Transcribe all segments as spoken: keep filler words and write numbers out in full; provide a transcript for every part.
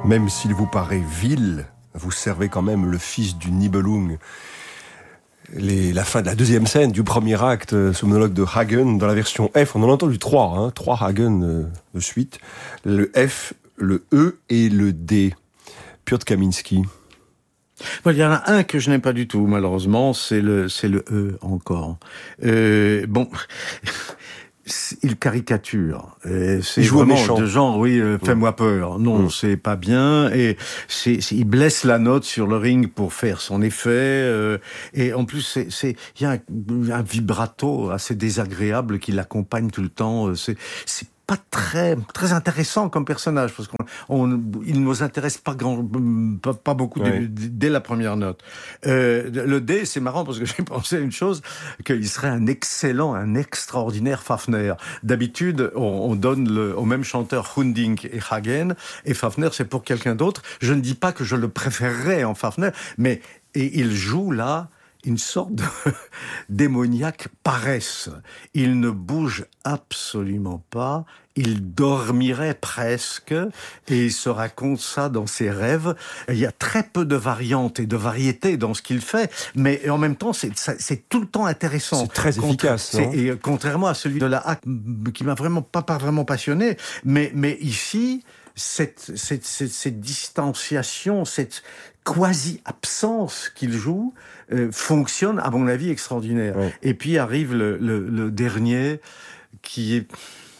Même s'il vous paraît vil, vous servez quand même le fils du Nibelung. Les, la fin de la deuxième scène du premier acte, ce monologue de Hagen, dans la version F, on en a entendu trois, hein, trois Hagen euh, de suite. Le F, le E et le D. Piotr Kaminski. Bon, il y en a un que je n'aime pas du tout, malheureusement, c'est le, c'est le E encore. Euh, bon... Il caricature. Et c'est vraiment de genre, oui, euh, fais-moi peur. Non, mmh. c'est pas bien. Et c'est, c'est, il blesse la note sur le ring pour faire son effet. Euh, et en plus, c'est, c'est, il y a un, un vibrato assez désagréable qui l'accompagne tout le temps. C'est, c'est pas très très intéressant comme personnage parce qu'on on, il nous intéresse pas grand pas, pas beaucoup ouais. dès, dès la première note. Euh, le D, c'est marrant parce que j'ai pensé à une chose, qu'il serait un excellent, un extraordinaire Fafner. D'habitude, on, on donne le, au même chanteur Hunding et Hagen, et Fafner c'est pour quelqu'un d'autre. Je ne dis pas que je le préférerais en Fafner, mais et il joue là une sorte de démoniaque paresse. Il ne bouge absolument pas, il dormirait presque, et il se raconte ça dans ses rêves. Il y a très peu de variantes et de variétés dans ce qu'il fait, mais en même temps, c'est, c'est tout le temps intéressant. C'est très efficace, Contra- non c'est, et contrairement à celui de la Hack, qui m'a vraiment pas, pas vraiment passionné, mais, mais ici, cette, cette, cette, cette distanciation, cette quasi-absence qu'il joue, euh, fonctionne, à mon avis, extraordinaire. Ouais. Et puis arrive le, le, le dernier, qui est...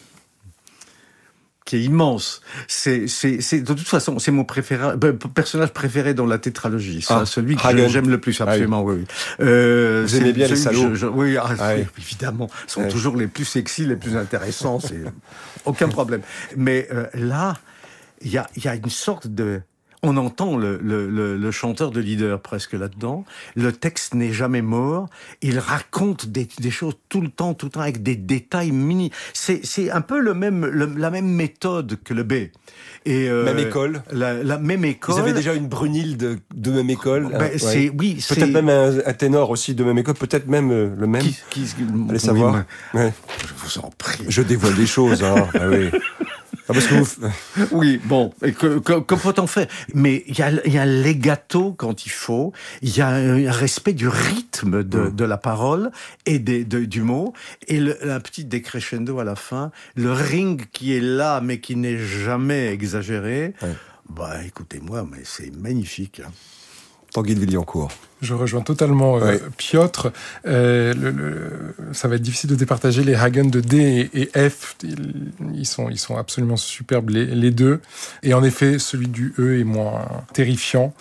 qui est immense. C'est, c'est, c'est, de toute façon, c'est mon préféré, ben, personnage préféré dans la tétralogie. C'est ah, celui que Hagen. J'aime le plus, absolument, ah oui. oui. Euh, Vous aimez bien les salauds? Je, je, oui, ah, ah, oui, évidemment. Ils sont ouais. toujours les plus sexy, les plus intéressants. C'est aucun problème. Mais euh, là, il y a, y a une sorte de... On entend le, le, le, le chanteur de leader presque là-dedans. Le texte n'est jamais mort. Il raconte des, des choses tout le temps, tout le temps, avec des détails mini. C'est, c'est un peu le même, le, la même méthode que le B. Et euh, même école. La, la même école. Vous avez déjà une Brunhilde de même école. Ben, ouais. c'est, oui, peut-être c'est... même un, un ténor aussi de même école. Peut-être même euh, le même. Qui, qui, Allez oui, savoir. Mais... Ouais. Je vous en prie. Je dévoile des choses. Hein. Ah oui. Ah, parce que vous... Oui, bon, et que, que, que faut-on faire? Mais il y a, y a un legato quand il faut, il y a un respect du rythme de, mmh. de la parole et des, de, du mot, et le, un petit décrescendo à la fin, le ring qui est là, mais qui n'est jamais exagéré. Ouais. Bah, écoutez-moi, mais c'est magnifique. Hein. Tanguy de Villancourt. Je rejoins totalement euh, ouais. Piotr. Euh, le, le, ça va être difficile de départager les Hagen de D et, et F. Ils, ils sont, ils sont absolument superbes les, les deux. Et en effet, celui du E est moins terrifiant.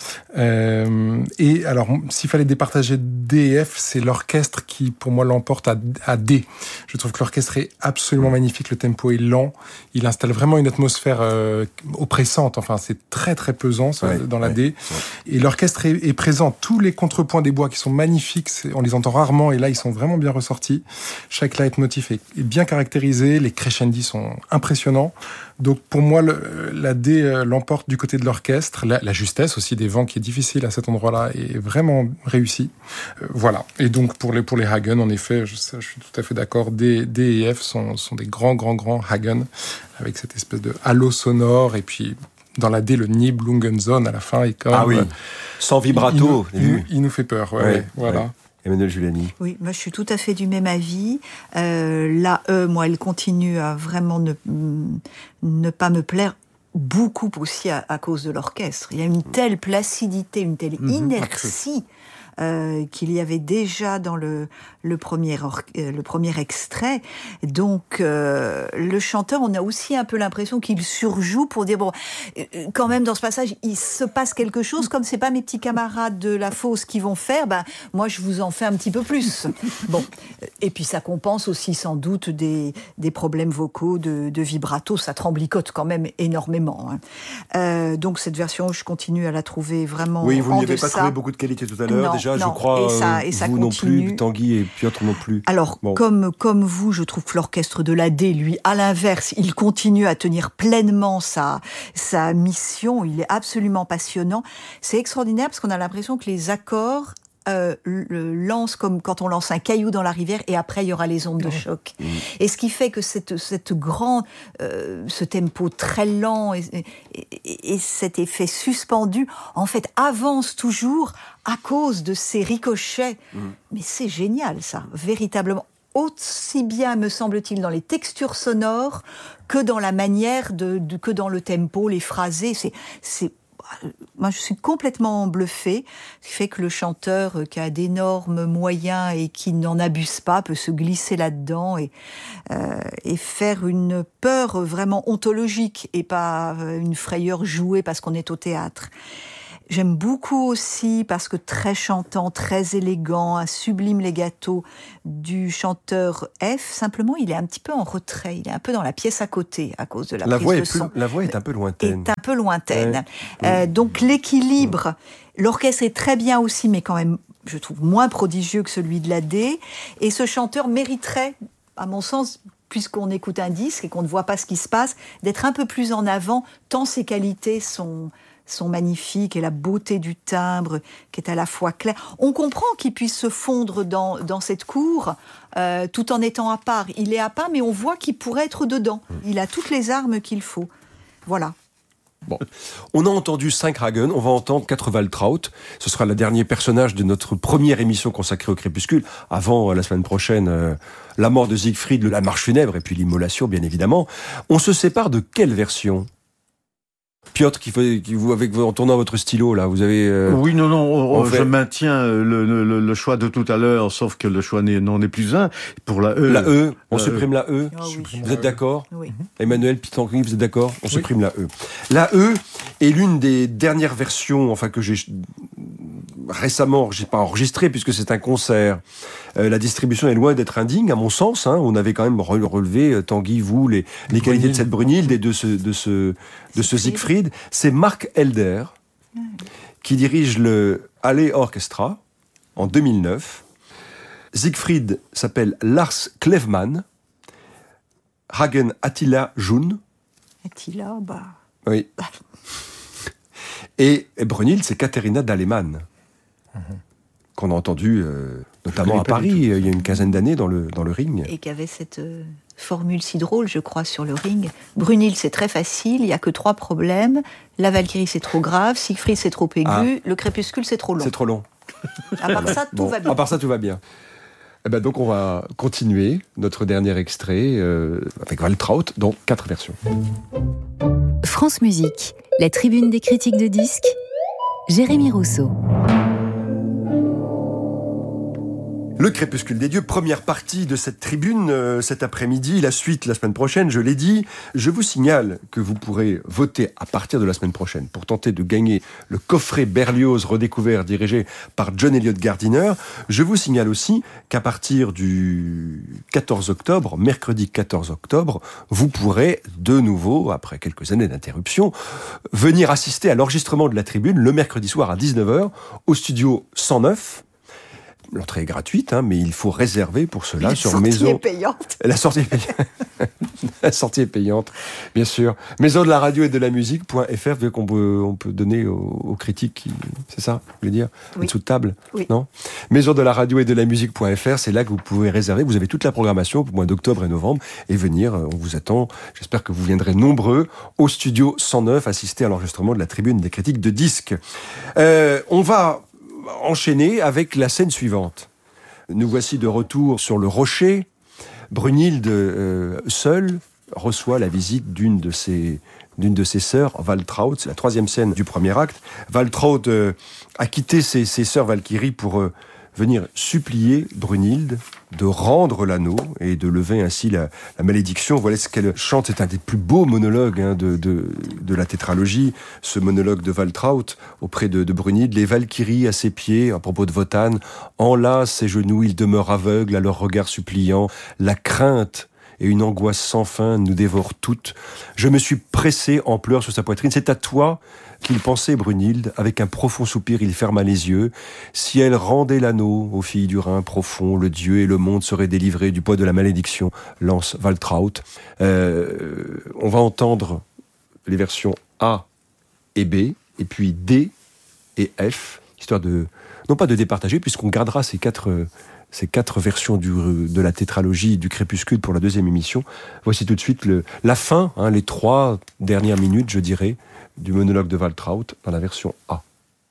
Euh, et alors, s'il fallait départager D et F, c'est l'orchestre qui, pour moi, l'emporte à, à D. Je trouve que l'orchestre est absolument magnifique. Le tempo est lent. Il installe vraiment une atmosphère euh, oppressante. Enfin, c'est très très pesant ça, ouais, dans la ouais, D. Ouais. Et l'orchestre est, est présent. Tous les contrepoints des bois qui sont magnifiques, on les entend rarement et là ils sont vraiment bien ressortis. Chaque leitmotiv est, est bien caractérisé, les crescendi sont impressionnants. Donc pour moi le, la D euh, l'emporte du côté de l'orchestre, la, la justesse aussi des vents qui est difficile à cet endroit-là est vraiment réussie. Euh, voilà. Et donc pour les pour les Hagen, en effet, je, je suis tout à fait d'accord. D, D et F sont sont des grands grands grands Hagen avec cette espèce de halo sonore et puis dans la D, le Nibelungenzone à la fin est quand même... Ah oui, sans vibrato. Il, il, il, il nous fait peur, ouais, ouais, ouais voilà. Ouais. Emmanuelle Giuliani. Oui, moi je suis tout à fait du même avis. Euh, la E, moi, elle continue à vraiment ne, ne pas me plaire beaucoup aussi à, à cause de l'orchestre. Il y a une telle placidité, une telle mmh, inertie euh, qu'il y avait déjà dans le, le, premier, or, euh, le premier extrait. Donc, euh, le chanteur, on a aussi un peu l'impression qu'il surjoue pour dire, bon, euh, quand même, dans ce passage, il se passe quelque chose, comme c'est pas mes petits camarades de la fosse qui vont faire, ben, moi, je vous en fais un petit peu plus. Bon. Et puis, ça compense aussi, sans doute, des, des problèmes vocaux de, de vibrato. Ça tremblicote quand même énormément. Hein. Euh, donc, cette version, je continue à la trouver vraiment oui, vous en n'y avez deçà. Pas trouvé beaucoup de qualité tout à l'heure. Non, Déjà, non. je crois, et ça, et ça vous continue. non plus, Tanguy et Piotr non plus. Alors, bon. comme, comme vous, je trouve que l'orchestre de la D, lui, à l'inverse, il continue à tenir pleinement sa, sa mission. Il est absolument passionnant. C'est extraordinaire parce qu'on a l'impression que les accords euh, le lance comme quand on lance un caillou dans la rivière, et après il y aura les ondes de choc. Mmh. Et ce qui fait que cette, cette grand, euh, ce tempo très lent et, et, et cet effet suspendu, en fait, avance toujours à cause de ces ricochets. Mmh. Mais c'est génial, ça, véritablement. Aussi bien, me semble-t-il, dans les textures sonores que dans la manière, de, de que dans le tempo, les phrasés. C'est, c'est, moi, je suis complètement bluffée. Ce qui fait que le chanteur, qui a d'énormes moyens et qui n'en abuse pas, peut se glisser là-dedans et, euh, et faire une peur vraiment ontologique et pas une frayeur jouée parce qu'on est au théâtre. J'aime beaucoup aussi, parce que très chantant, très élégant, un sublime legato du chanteur F. Simplement, il est un petit peu en retrait, il est un peu dans la pièce à côté à cause de la, la prise voix de est son. Plus, la voix est un peu lointaine. Est un peu lointaine. Ouais. Euh, donc l'équilibre, l'orchestre est très bien aussi, mais quand même, je trouve, moins prodigieux que celui de la D. Et ce chanteur mériterait, à mon sens, puisqu'on écoute un disque et qu'on ne voit pas ce qui se passe, d'être un peu plus en avant, tant ses qualités sont... sont magnifiques, et la beauté du timbre qui est à la fois clair. On comprend qu'il puisse se fondre dans, dans cette cour euh, tout en étant à part. Il est à part, mais on voit qu'il pourrait être dedans. Il a toutes les armes qu'il faut. Voilà. Bon. On a entendu cinq Hagen, on va entendre quatre Waltraud. Ce sera le dernier personnage de notre première émission consacrée au crépuscule. Avant, la semaine prochaine, euh, la mort de Siegfried, la marche funèbre, et puis l'immolation, bien évidemment. On se sépare de quelle version ? Piotr, qui fait, qui vous, avec, en tournant votre stylo, là, vous avez... Euh, oui, non, non, on, fait... je maintiens le, le, le choix de tout à l'heure, sauf que le choix n'est, n'en est plus un. Pour la E... La E, on la supprime E. la E. Oh, oui. Vous êtes d'accord ? Oui. Emmanuel Pitanqui, vous êtes d'accord ? On oui. supprime la E. La E est l'une des dernières versions, enfin, que j'ai récemment, j'ai pas enregistré puisque c'est un concert. Euh, la distribution est loin d'être indigne, à mon sens. Hein. On avait quand même relevé, Tanguy, vous, les, les qualités de cette Brunhilde et de ce, de ce, de ce Siegfried. C'est Mark Elder mmh. qui dirige le Halle Orchestra en deux mille neuf. Siegfried s'appelle Lars Klevman. Hagen Attila Jun. Attila, bah... Oui. Et Brunhilde, c'est Katharina Dahlemann. Mmh. Qu'on a entendu euh, notamment à Paris il y a une quinzaine d'années dans le, dans le ring. Et qui avait cette euh, formule si drôle, je crois, sur le ring. Brunhilde, c'est très facile, il n'y a que trois problèmes. La Valkyrie, c'est trop grave. Siegfried, c'est trop aigu. Ah. Le crépuscule, c'est trop long. C'est trop long. À part ça, tout bon, va bien. À part ça, tout va bien. Eh ben donc, on va continuer notre dernier extrait euh, avec Waltraud, dans quatre versions. France Musique, la tribune des critiques de disques, Jérémy Rousseau. Le Crépuscule des Dieux, première partie de cette tribune euh, cet après-midi, la suite la semaine prochaine, je l'ai dit. Je vous signale que vous pourrez voter à partir de la semaine prochaine pour tenter de gagner le coffret Berlioz redécouvert dirigé par John Eliot Gardiner. Je vous signale aussi qu'à partir du quatorze octobre, mercredi quatorze octobre, vous pourrez de nouveau, après quelques années d'interruption, venir assister à l'enregistrement de la tribune le mercredi soir à dix-neuf heures au studio cent neuf. L'entrée est gratuite, hein, mais il faut réserver pour cela la sur Maison... La sortie est payante. La sortie est payante. La sortie est payante, bien sûr. Maison de la radio et de la musique.fr, vu qu'on peut, on peut donner aux, aux critiques, qui... c'est ça, vous voulez dire ? Oui. Dessous de table ? Oui. Non ? Maison de la radio et de la musique.fr, c'est là que vous pouvez réserver. Vous avez toute la programmation pour le mois d'octobre et novembre et venir. On vous attend. J'espère que vous viendrez nombreux au studio cent neuf assister à l'enregistrement de la tribune des critiques de disques. Euh, on va enchaîner avec la scène suivante. Nous voici de retour sur le rocher. Brunhilde, euh, seule, reçoit la visite d'une de ses, d'une de ses sœurs, Waltraud. C'est la troisième scène du premier acte. Waltraud euh, a quitté ses, ses sœurs Valkyries pour euh, venir supplier Brunhilde de rendre l'anneau et de lever ainsi la, la malédiction. Voilà ce qu'elle chante. C'est un des plus beaux monologues hein, de, de, de la tétralogie, ce monologue de Waltraud auprès de, de Brunhilde. Les Valkyries à ses pieds, à propos de Wotan, enlacent ses genoux, ils demeurent aveugles à leur regard suppliant. La crainte et une angoisse sans fin nous dévorent toutes. Je me suis pressé en pleurs sur sa poitrine. C'est à toi qu'il pensait, Brunhilde. Avec un profond soupir, il ferma les yeux. Si elle rendait l'anneau aux filles du Rhin profond, le Dieu et le monde seraient délivrés du poids de la malédiction, lance Waltraud. Euh, on va entendre les versions A et B, et puis D et F, histoire de, non pas de départager, puisqu'on gardera ces quatre, ces quatre versions du, de la tétralogie du Crépuscule pour la deuxième émission. Voici tout de suite le, la fin, hein, les trois dernières minutes, je dirais, du monologue de Waltraud dans la version A.